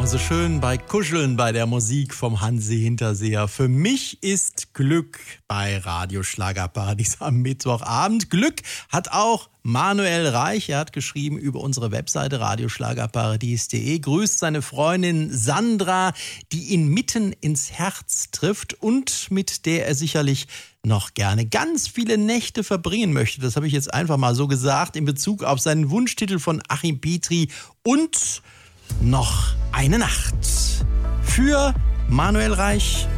so schön bei Kuscheln bei der Musik vom Hansi Hinterseher. Für mich ist Glück bei Radio Schlagerparadies am Mittwochabend. Glück hat auch Manuel Reich. Er hat geschrieben über unsere Webseite radioschlagerparadies.de. Grüßt seine Freundin Sandra, die ihn mitten ins Herz trifft und mit der er sicherlich noch gerne ganz viele Nächte verbringen möchte. Das habe ich jetzt einfach mal so gesagt in Bezug auf seinen Wunschtitel von Achim Petri und noch eine Nacht. Für Manuel Reich